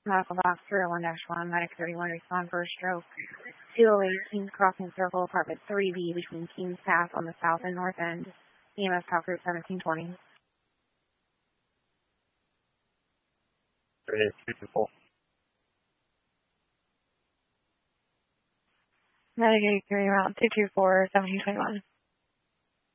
Medical box 301-1, medic 31, respond for a stroke. 208 Kings Crossing Circle, apartment 3B between Kings Path on the south and north end. EMS Talk Group 1720. 3824. Medic 83 around 224 1721.